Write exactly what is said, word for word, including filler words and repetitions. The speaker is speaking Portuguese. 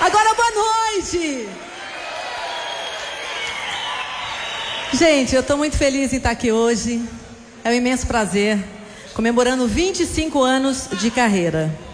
Agora, boa noite! Gente, eu estou muito feliz em estar aqui hoje. É um imenso prazer, comemorando vinte e cinco anos de carreira.